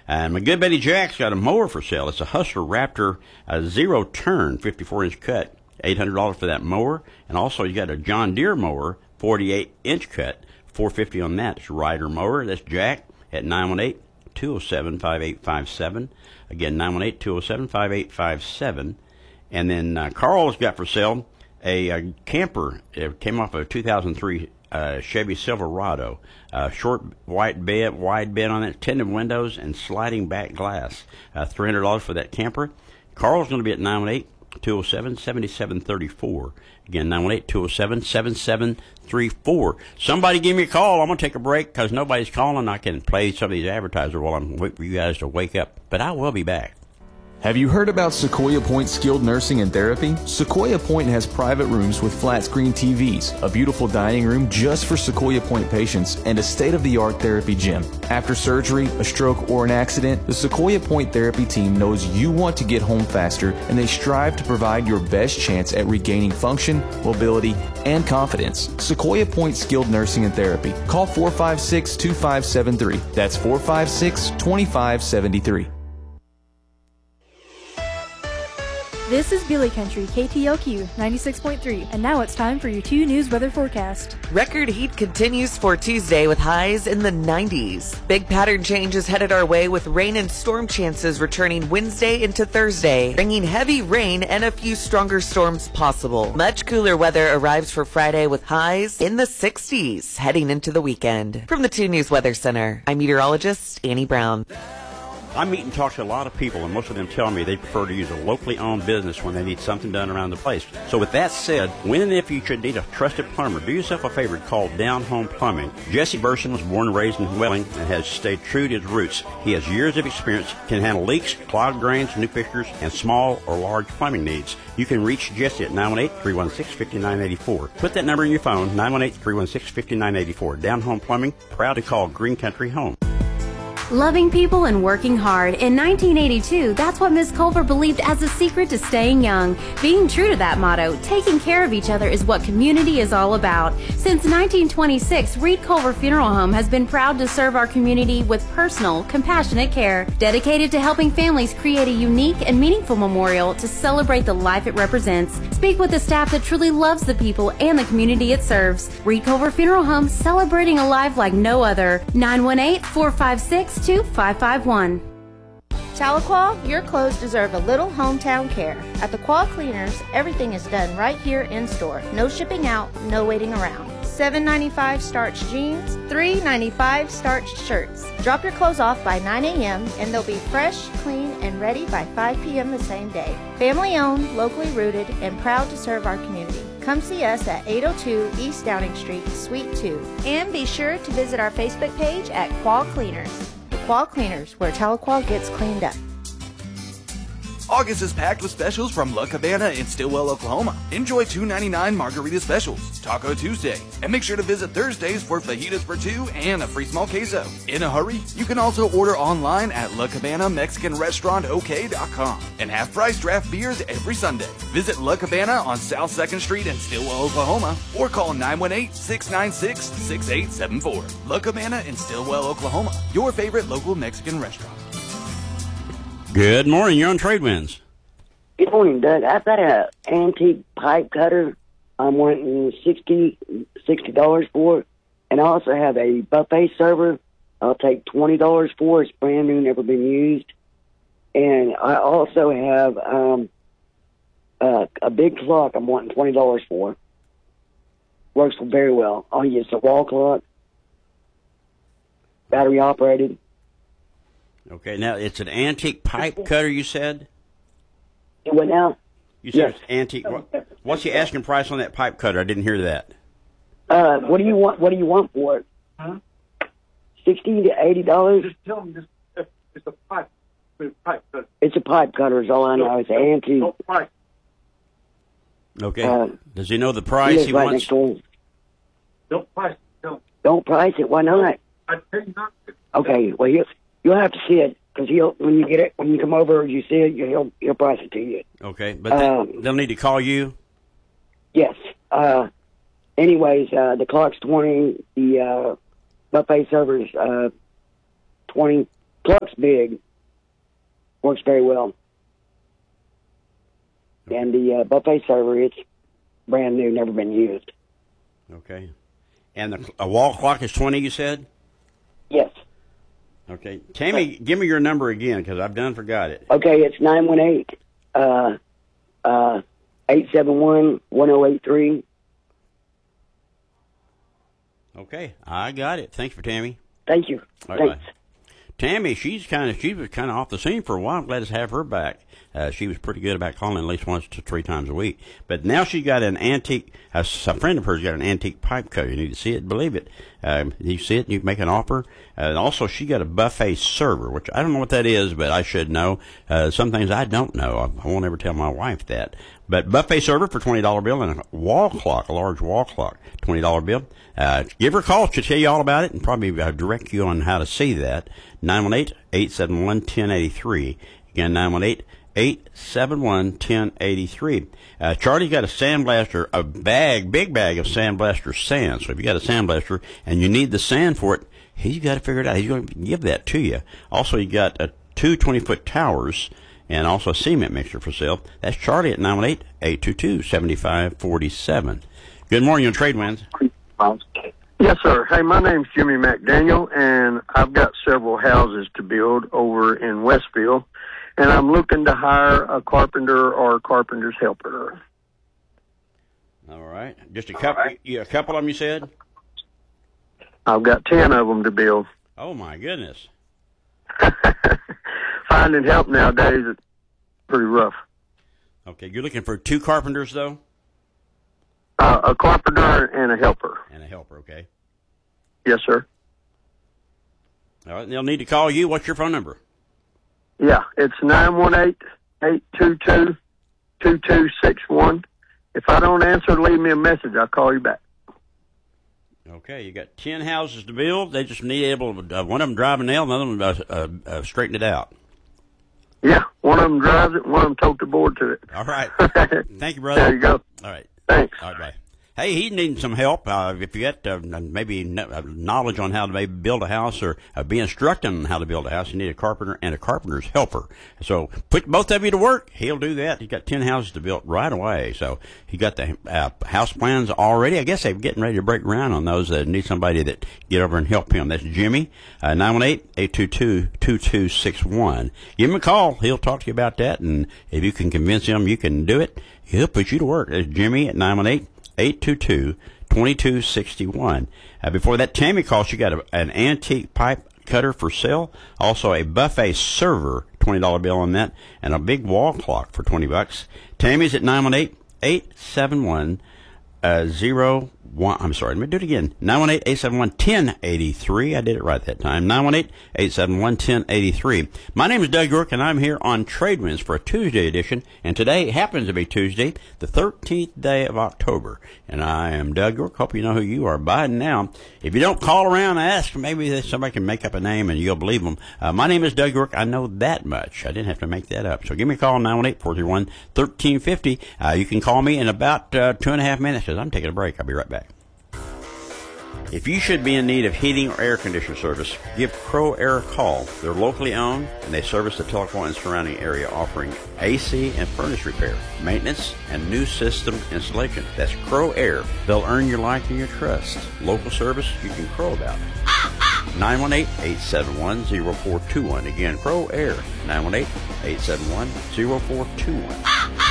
And my good buddy Jack's got a mower for sale. It's a Hustler Raptor, a zero turn, 54-inch cut, $800 for that mower. And also you got a John Deere mower, 48-inch cut, $450 on that. It's a rider mower. That's Jack at 918-207-5857. Again, 918-207-5857. And then Carl's got for sale a camper. It came off of a 2003 Chevy Silverado. Short white bed, wide bed on it, tinted windows, and sliding back glass. $300 for that camper. Carl's going to be at 918-207-7734. Again, 918-207-7734. Somebody give me a call. I'm going to take a break because nobody's calling. I can play some of these advertisers while I'm waiting for you guys to wake up. But I will be back. Have you heard about Sequoia Point Skilled Nursing and Therapy? Sequoia Point has private rooms with flat screen TVs, a beautiful dining room just for Sequoia Point patients, and a state-of-the-art therapy gym. After surgery, a stroke, or an accident, the Sequoia Point Therapy team knows you want to get home faster, and they strive to provide your best chance at regaining function, mobility, and confidence. Sequoia Point Skilled Nursing and Therapy. Call 456-2573. That's 456-2573. This is Billy Country, KTLQ 96.3, and now it's time for your 2 News weather forecast. Record heat continues for Tuesday with highs in the 90s. Big pattern change is headed our way with rain and storm chances returning Wednesday into Thursday, bringing heavy rain and a few stronger storms possible. Much cooler weather arrives for Friday with highs in the 60s heading into the weekend. From the 2 News Weather Center, I'm meteorologist Annie Brown. I meet and talk to a lot of people, and most of them tell me they prefer to use a locally owned business when they need something done around the place. So with that said, when and if you should need a trusted plumber, do yourself a favor, call Down Home Plumbing. Jesse Burson was born and raised in Welling and has stayed true to his roots. He has years of experience, can handle leaks, clogged drains, new fixtures, and small or large plumbing needs. You can reach Jesse at 918-316-5984. Put that number in your phone, 918-316-5984. Down Home Plumbing, proud to call Green Country home. Loving people and working hard. In 1982, that's what Ms. Culver believed as the secret to staying young. Being true to that motto, taking care of each other is what community is all about. Since 1926, Reed Culver Funeral Home has been proud to serve our community with personal, compassionate care, dedicated to helping families create a unique and meaningful memorial to celebrate the life it represents. Speak with the staff that truly loves the people and the community it serves. Reed Culver Funeral Home, celebrating a life like no other. 918-456-2551. Tahlequah, your clothes deserve a little hometown care. At the Quah Cleaners, everything is done right here in store. No shipping out, no waiting around. $7.95 starched jeans, $3.95 starched shirts. Drop your clothes off by 9 a.m. and they'll be fresh, clean, and ready by 5 p.m. the same day. Family owned, locally rooted, and proud to serve our community. Come see us at 802 East Downing Street, Suite 2. And be sure to visit our Facebook page at Quah Cleaners. The Quah Cleaners, where Tahlequah gets cleaned up. August is packed with specials from La Cabana in Stillwell, Oklahoma. Enjoy $2.99 margarita specials, Taco Tuesday, and make sure to visit Thursdays for fajitas for $2 and a free small queso. In a hurry, you can also order online at La Cabana Mexican Restaurant OK.com and have price draft beers every Sunday. Visit La Cabana on South 2nd Street in Stillwell, Oklahoma, or call 918-696-6874. La Cabana in Stillwell, Oklahoma, your favorite local Mexican restaurant. Good morning. You're on Trade Winds. Good morning, Doug. I've got an antique pipe cutter. I'm wanting $60 for it. And I also have a buffet server. I'll take $20 for it. It's brand new, never been used. And I also have a big clock I'm wanting $20 for. Works very well. Oh, yeah, it's a wall clock. Battery operated. Okay, now it's an antique pipe cutter, you said? What now? You said it's antique. What's the asking price on that pipe cutter? I didn't hear that. What do you want? What do you want for it? Huh? $60 to $80. Just tell them it's a pipe. It's a pipe cutter. It's a pipe cutter. Is all I know. It's antique. No price. Okay. Does he know the price he right wants? Next door. Don't price it. Don't price it. Why not? I tell you not to. Okay. Well, you'll have to see it because when you come over, you see it, he'll price it to you. Okay, but they'll need to call you. Yes. Anyways, the clock's $20. The buffet server's $20. Pluck's big. Works very well. And the buffet server, it's brand new, never been used. Okay. And a wall clock is 20, you said? Yes. Okay. Tammy, give me your number again, because I've done forgot it. Okay, it's 918-871-1083. Okay, I got it. Thanks for Tammy. Thank you. All Thanks. right. Tammy, she was kind of off the scene for a while. I'm glad to have her back. She was pretty good about calling at least once to 3 times a week. But now she got an antique. A friend of hers got an antique pipe cutter. You need to see it, believe it. You see it, and you can make an offer. And also, she got a buffet server, which I don't know what that is, but I should know. Some things I don't know. I won't ever tell my wife that. But buffet server for $20 bill and a wall clock, a large wall clock, $20 bill. Give her a call. She'll tell you all about it and probably direct you on how to see that. 918-871-1083. Again, 918-871-1083. Charlie's got a sandblaster, big bag of sandblaster sand. So if you got a sandblaster and you need the sand for it, he's got to figure it out. He's going to give that to you. Also, you got 2 20-foot towers and also a cement mixer for sale. That's Charlie at 918-822-7547. Good morning on Trade Winds. Yes, sir. Hey, my name's Jimmy McDaniel, and I've got several houses to build over in Westville, and I'm looking to hire a carpenter or a carpenter's helper. All right. Just a couple. A couple of them, you said? I've got 10 of them to build. Oh my goodness. Finding help nowadays is pretty rough. Okay, you're looking for 2 carpenters though? A carpenter and a helper. And a helper, okay. Yes, sir. All right, they'll need to call you. What's your phone number? Yeah, it's 918-822-2261. If I don't answer, leave me a message. I'll call you back. Okay, you got 10 houses to build. They just need able to, one of them drive a nail, another one straighten it out. Yeah, one of them drives it, one of them tote the board to it. All right. Thank you, brother. There you go. All right. Thanks. All right, bye. Hey, he's needing some help. If you got maybe knowledge on how to maybe build a house or be instructed on how to build a house, you need a carpenter and a carpenter's helper. So put both of you to work. He'll do that. He's got 10 houses to build right away. So he got the house plans already. I guess they're getting ready to break ground on those. That need somebody that get over and help him. That's Jimmy, 918-822-2261. Give him a call. He'll talk to you about that. And if you can convince him you can do it, he'll put you to work. That's Jimmy at 918-822-2261. Before that, Tammy called. She got an antique pipe cutter for sale. Also, a buffet server, $20 bill on that, and a big wall clock for $20. Tammy's at 918-871-01. I'm sorry, let me do it again. 918-871-1083. I did it right that time. 918-871-1083. My name is Doug York, and I'm here on Trade Winds for a Tuesday edition. And today happens to be Tuesday, the 13th day of October. And I am Doug York. Hope you know who you are by now. If you don't call around and ask, maybe somebody can make up a name and you'll believe them. My name is Doug York. I know that much. I didn't have to make that up. So give me a call, 918-431-1350. You can call me in about 2.5 minutes because I'm taking a break. I'll be right back. If you should be in need of heating or air conditioner service, give Crow Air a call. They're locally owned, and they service the Tahlequah and surrounding area, offering AC and furnace repair, maintenance, and new system installation. That's Crow Air. They'll earn your like and your trust. Local service you can crow about. 918-871-0421. Again, Crow Air, 918-871-0421.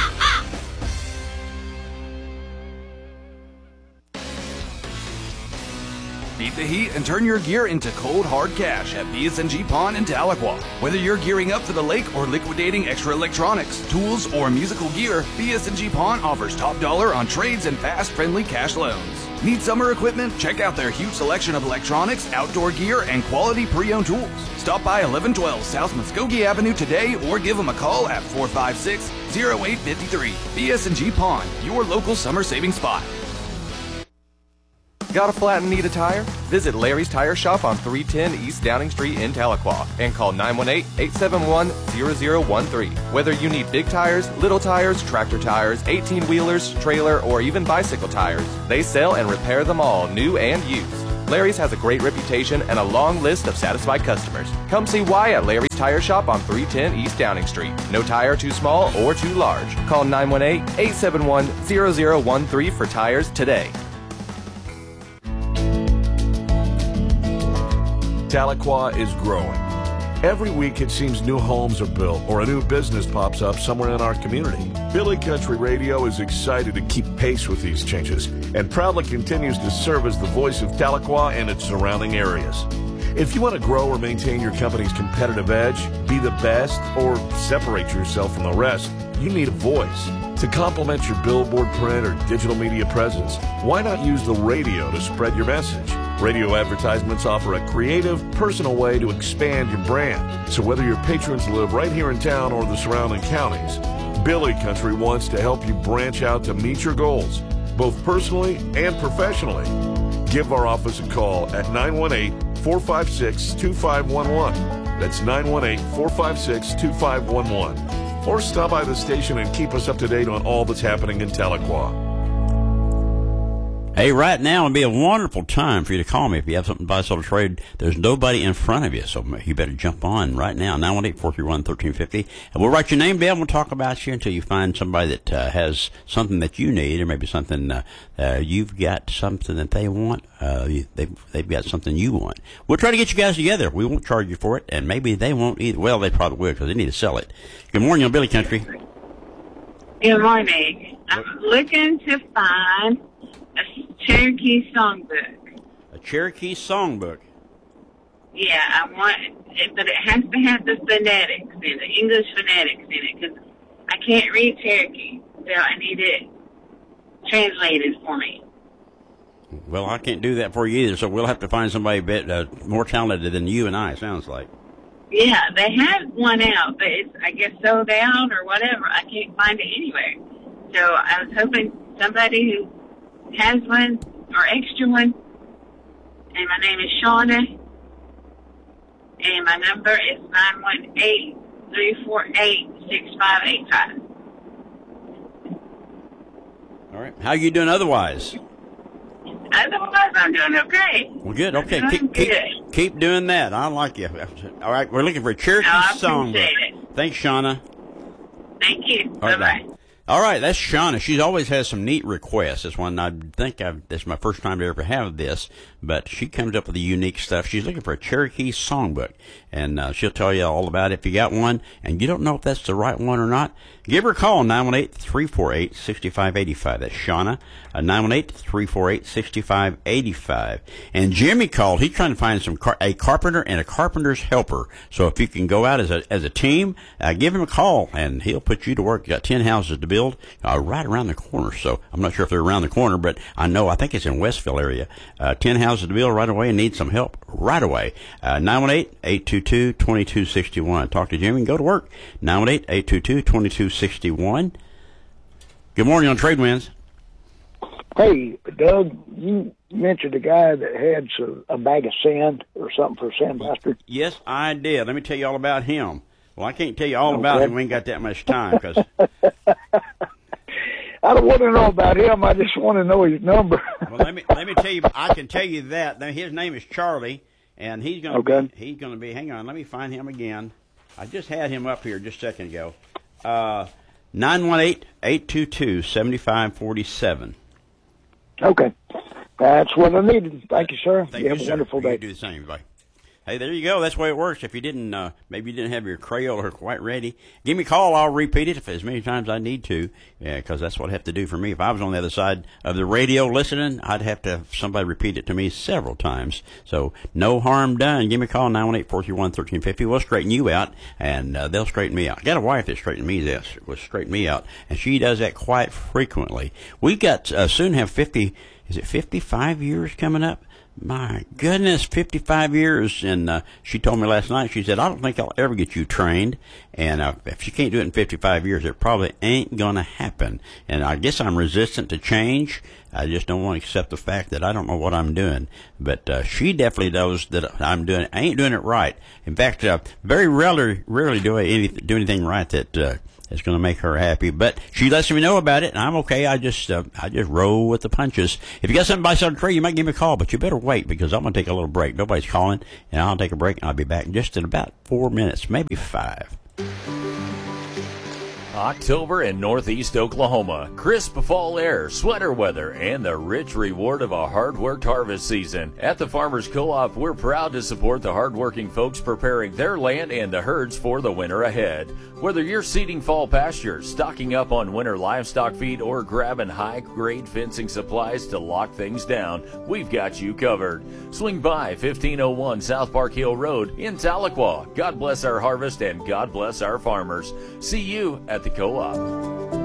Beat the heat and turn your gear into cold, hard cash at BS&G Pawn in Tahlequah. Whether you're gearing up for the lake or liquidating extra electronics, tools, or musical gear, BS&G Pawn offers top dollar on trades and fast, friendly cash loans. Need summer equipment? Check out their huge selection of electronics, outdoor gear, and quality pre-owned tools. Stop by 1112 South Muskogee Avenue today or give them a call at 456-0853. BS&G Pawn, your local summer saving spot. Got a flat and need a tire? Visit Larry's Tire Shop on 310 East Downing Street in Tahlequah and call 918-871-0013. Whether you need big tires, little tires, tractor tires, 18-wheelers, trailer, or even bicycle tires, they sell and repair them all, new and used. Larry's has a great reputation and a long list of satisfied customers. Come see why at Larry's Tire Shop on 310 East Downing Street. No tire too small or too large. Call 918-871-0013 for tires today. Tahlequah is growing. Every week it seems new homes are built or a new business pops up somewhere in our community. Billy Country Radio is excited to keep pace with these changes and proudly continues to serve as the voice of Tahlequah and its surrounding areas. If you want to grow or maintain your company's competitive edge, be the best, or separate yourself from the rest, you need a voice. To complement your billboard, print, or digital media presence, why not use the radio to spread your message? Radio advertisements offer a creative, personal way to expand your brand. So whether your patrons live right here in town or the surrounding counties, Billy Country wants to help you branch out to meet your goals, both personally and professionally. Give our office a call at 918-456-2511. That's 918-456-2511. Or stop by the station and keep us up to date on all that's happening in Tahlequah. Hey, right now would be a wonderful time for you to call me if you have something to buy, sell, or trade. There's nobody in front of you, so you better jump on right now, 918-431-1350. And we'll write your name down. We'll talk about you until you find somebody that has something that you need, or maybe something you've got something that they want. They've got something you want. We'll try to get you guys together. We won't charge you for it, and maybe they won't either. Well, they probably will because they need to sell it. Good morning on Billy Country. Good morning. I'm looking to find a Cherokee songbook. A Cherokee songbook? Yeah, I want it, but it has to have the phonetics in it, English phonetics in it, because I can't read Cherokee, so I need it translated for me. Well, I can't do that for you either, so we'll have to find somebody a bit more talented than you and I, sounds like. Yeah, they have one out, but it's, I guess, sold out or whatever. I can't find it anywhere. So I was hoping somebody who has one or extra one. And my name is Shauna. And my number is 918-348-6585. All right. How you doing otherwise? Otherwise, I'm doing okay. Well, good. Okay. Keep doing that. I like you. All right. We're looking for a Cherokee songbook. Thanks, Shauna. Thank you. All right, bye-bye. bye. All right, that's Shauna. She always has some neat requests. This one, this is my first time to ever have this, but she comes up with the unique stuff. She's looking for a Cherokee songbook, and she'll tell you all about it if you got one, and you don't know if that's the right one or not. Give her a call, 918-348-6585. That's Shauna, 918-348-6585. And Jimmy called. He's trying to find a carpenter and a carpenter's helper. So if you can go out as a team, give him a call, and he'll put you to work. You got 10 houses to build right around the corner. So I'm not sure if they're around the corner, but I think it's in Westville area. 10 houses to build right away and need some help right away. 918-822-2261. Talk to Jimmy and go to work. 918-822-2261. Good morning on Trade Winds. Hey, Doug, you mentioned a guy that had a bag of sand or something for a sandblaster. Yes, I did. Let me tell you all about him. Well, I can't tell you all about him. We ain't got that much time. Cause I don't want to know about him. I just want to know his number. Well, let me tell you. I can tell you that. Now, his name is Charlie, and he's going to be. Hang on, let me find him again. I just had him up here just a second ago. 918-822-7547. Okay. That's what I needed. Thank you, sir. Thank you, have a wonderful day. You do the same. Bye. Hey, there you go. That's the way it works. If you didn't, maybe you didn't have your Crayola quite ready, give me a call. I'll repeat it as many times as I need to, because that's what I have to do for me. If I was on the other side of the radio listening, I'd have to have somebody repeat it to me several times. So no harm done. Give me a call, 918-431-1350. We'll straighten you out, and they'll straighten me out. I got a wife that straightened me out, and she does that quite frequently. We got soon have 55 years coming up? My goodness, 55 years. And she told me last night, she said, I don't think I'll ever get you trained. And if she can't do it in 55 years, it probably ain't going to happen. And I guess I'm resistant to change. I just don't want to accept the fact that I don't know what I'm doing. But she definitely knows that I ain't doing it right. In fact, very rarely do I do anything right that is going to make her happy. But she lets me know about it, and I'm okay. I just roll with the punches. If you got something to buy, sell, or trade, you might give me a call, but you better wait because I'm going to take a little break. Nobody's calling, and I'll take a break, and I'll be back just in about 4 minutes, maybe 5. October in Northeast Oklahoma. Crisp fall air, sweater weather, and the rich reward of a hard-worked harvest season. At the Farmers Co-op, we're proud to support the hard-working folks preparing their land and the herds for the winter ahead. Whether you're seeding fall pastures, stocking up on winter livestock feed, or grabbing high-grade fencing supplies to lock things down, we've got you covered. Swing by 1501 South Park Hill Road in Tahlequah. God bless our harvest and God bless our farmers. See you at the Co-op.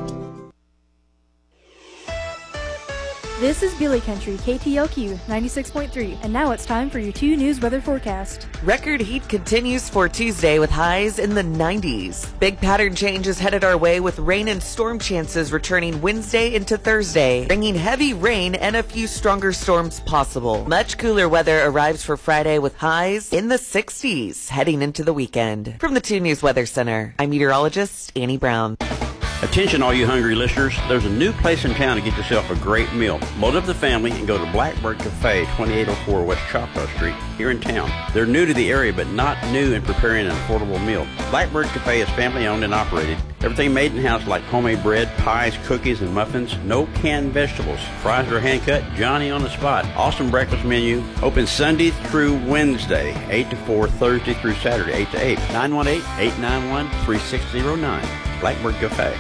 This is Billy Country, KTLQ 96.3, and now it's time for your 2 News weather forecast. Record heat continues for Tuesday with highs in the 90s. Big pattern change is headed our way with rain and storm chances returning Wednesday into Thursday, bringing heavy rain and a few stronger storms possible. Much cooler weather arrives for Friday with highs in the 60s heading into the weekend. From the 2 News Weather Center, I'm meteorologist Annie Brown. Attention all you hungry listeners, there's a new place in town to get yourself a great meal. Load up the family and go to Blackbird Cafe, 2804 West Choctaw Street, here in town. They're new to the area, but not new in preparing an affordable meal. Blackbird Cafe is family owned and operated. Everything made in-house like homemade bread, pies, cookies, and muffins. No canned vegetables. Fries are hand-cut, Johnny on the spot. Awesome breakfast menu. Open Sunday through Wednesday, 8 to 4, Thursday through Saturday, 8 to 8. 918-891-3609. Blackbird Cafe.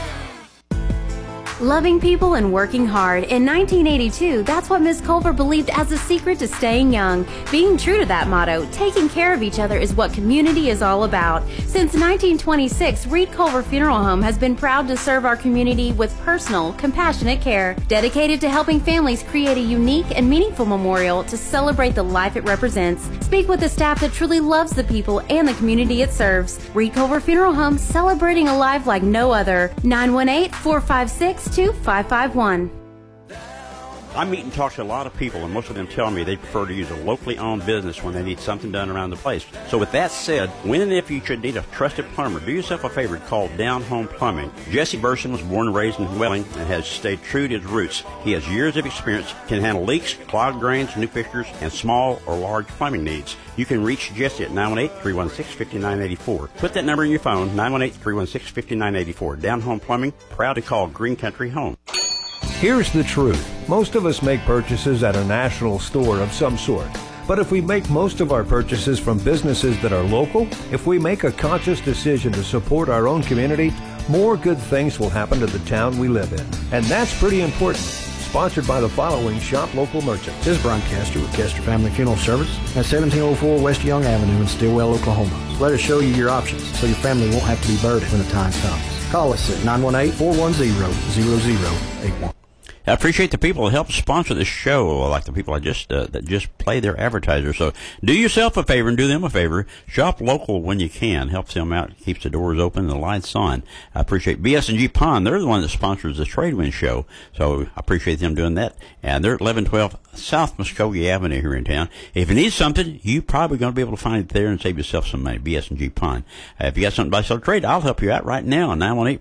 Loving people and working hard. In 1982, that's what Ms. Culver believed as the secret to staying young. Being true to that motto, taking care of each other is what community is all about. Since 1926, Reed Culver Funeral Home has been proud to serve our community with personal, compassionate care, dedicated to helping families create a unique and meaningful memorial to celebrate the life it represents. Speak with a staff that truly loves the people and the community it serves. Reed Culver Funeral Home, celebrating a life like no other. 918-456-2551. I meet and talk to a lot of people, and most of them tell me they prefer to use a locally owned business when they need something done around the place. So with that said, when and if you should need a trusted plumber, do yourself a favor, call Down Home Plumbing. Jesse Burson was born and raised in Welling and has stayed true to his roots. He has years of experience, can handle leaks, clogged drains, new fixtures, and small or large plumbing needs. You can reach Jesse at 918-316-5984. Put that number in your phone, 918-316-5984. Down Home Plumbing, proud to call Green Country home. Here's the truth. Most of us make purchases at a national store of some sort. But if we make most of our purchases from businesses that are local, if we make a conscious decision to support our own community, more good things will happen to the town we live in. And that's pretty important. Sponsored by the following shop local merchants. This is Brian Castor with Castor Family Funeral Service at 1704 West Young Avenue in Stillwell, Oklahoma. Let us show you your options so your family won't have to be burdened when the time comes. Call us at 918-410-0081. I appreciate the people that help sponsor this show, like the people that just play their advertisers. So do yourself a favor and do them a favor. Shop local when you can. Helps them out, keeps the doors open and the lights on. I appreciate BS&G Pond. They're the one that sponsors the Tradewind show. So I appreciate them doing that. And they're at 1112 South Muskogee Avenue here in town. If you need something, you're probably going to be able to find it there and save yourself some money. BS&G Pond. If you got something to buy, sell, or trade, I'll help you out right now.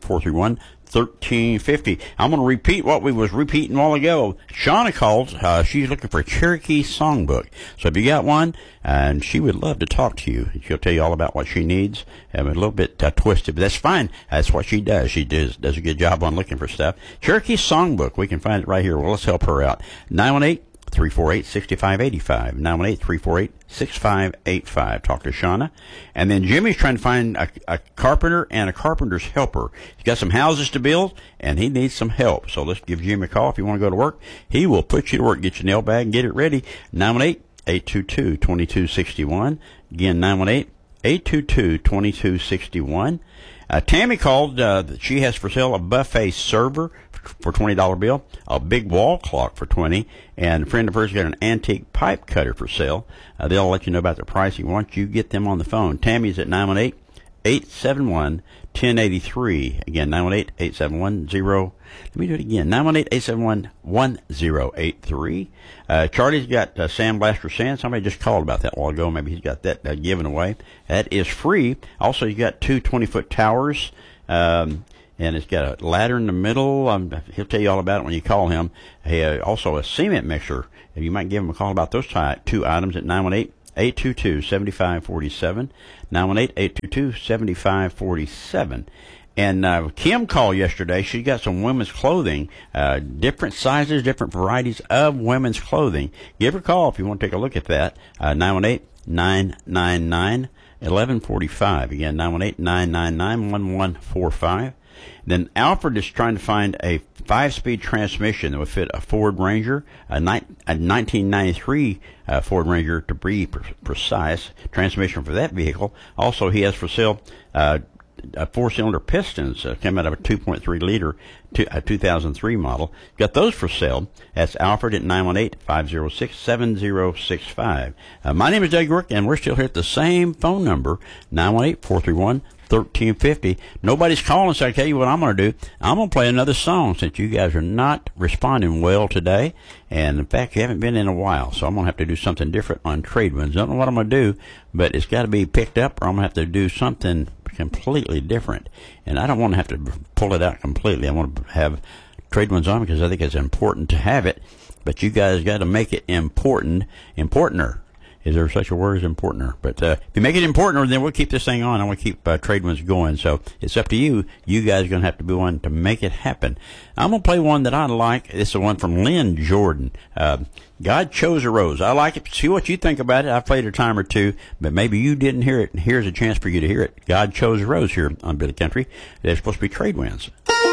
918-431-1350. I'm going to repeat what we was repeating a while ago. Shauna called. She's looking for a Cherokee songbook. So if you got one, and she would love to talk to you. She'll tell you all about what she needs. A little bit twisted, but that's fine. That's what she does. She does a good job on looking for stuff. Cherokee songbook. We can find it right here. Well, let's help her out. 918-348-6585. 918-348-6585. Talk to Shauna. And then Jimmy's trying to find a carpenter and a carpenter's helper. He's got some houses to build, and he needs some help. So let's give Jimmy a call if you want to go to work. He will put you to work, get your nail bag, and get it ready. 918-822-2261. Again, 918-822-2261. Tammy called. She has for sale a buffet server for $20 bill, a big wall clock for $20, and a friend of hers got an antique pipe cutter for sale. They'll let you know about the pricing once you get them on the phone. Tammy's at 918-871-1083. Again, 918-871-1083. Let me do it again. 918-871-1083. Charlie's got Sandblaster Sand. Somebody just called about that a while ago. Maybe he's got that given away. That is free. Also, you got 2 20-foot towers, and it's got a ladder in the middle. He'll tell you all about it when you call him. Also, a cement mixer. You might give him a call about those 2 items at 918-822-7547. 918-822-7547. And Kim called yesterday. She got some women's clothing, different sizes, different varieties of women's clothing. Give her a call if you want to take a look at that. 918-999-1145. Again, 918-999-1145. Then Alfred is trying to find a 5-speed transmission that would fit a Ford Ranger, a 1993 Ford Ranger, to be precise, transmission for that vehicle. Also, he has for sale a 4-cylinder pistons came out of a 2.3 liter 2003 model. Got those for sale. That's Alfred at 918-506-7065. My name is Doug York, and we're still here at the same phone number, 918-431-1350. Nobody's calling, so I tell you what I'm going to do. I'm going to play another song since you guys are not responding well today. And in fact, you haven't been in a while, so I'm going to have to do something different on Trade Winds. Don't know what I'm going to do, but it's got to be picked up, or I'm going to have to do something completely different. And I don't want to have to pull it out completely. I want to have Trade Winds on because I think it's important to have it, but you guys got to make it importanter. Is there such a word as importanter? But if you make it importanter, then we'll keep this thing on. I want to keep Trade Winds going. So it's up to you. You guys are going to have to be one to make it happen. I'm going to play one that I like. This is the one from Lynn Jordan. God Chose a Rose. I like it. See what you think about it. I've played it a time or two, but maybe you didn't hear it, and here's a chance for you to hear it. God Chose a Rose here on Billy Country. They're supposed to be Trade Winds.